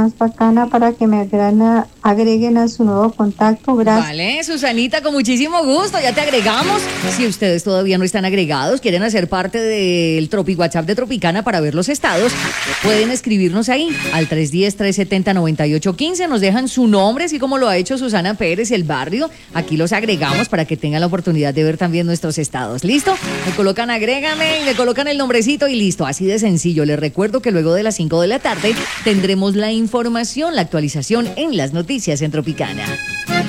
más bacana para que agreguen a su nuevo contacto. Gracias. Vale, Susanita, con muchísimo gusto, ya te agregamos. Si ustedes todavía no están agregados, quieren hacer parte del WhatsApp de Tropicana para ver los estados, pueden escribirnos ahí al 310-370-9815, nos dejan su nombre, así como lo ha hecho Susana Pérez y el barrio. Aquí los agregamos para que tengan la oportunidad de ver también nuestros estados. ¿Listo? Me colocan agrégame y me colocan el nombrecito y listo, así de sencillo. Les recuerdo que luego de las 5 de la tarde tendremos la información, la actualización en las noticias en Tropicana.